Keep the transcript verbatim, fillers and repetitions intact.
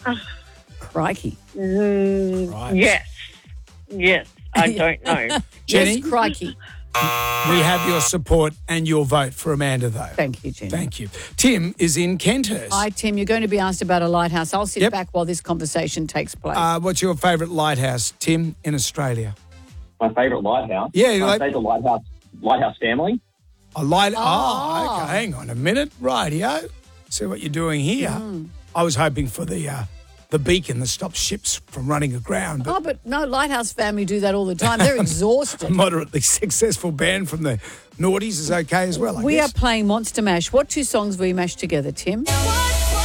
Crikey. Mm, Right. Yes. Yes. I don't know. Jenny? Yes, crikey. We have your support and your vote for Amanda, though. Thank you, Jenny. Thank you. Tim is in Kenthurst. Hi, Tim. You're going to be asked about a lighthouse. I'll sit Yep. back while this conversation takes place. Uh, what's your favourite lighthouse, Tim, in Australia? My favourite lighthouse. Yeah, you My like- favourite lighthouse. Lighthouse Family. A light. Oh, Oh. okay. Hang on a minute. Rightio. See what you're doing here. Mm. I was hoping for the uh, the beacon that stops ships from running aground, but oh, but no, Lighthouse Family do that all the time. They're a exhausted. moderately successful band from the noughties is okay as well, I We guess. are playing Monster Mash. What two songs will you mash together, Tim? What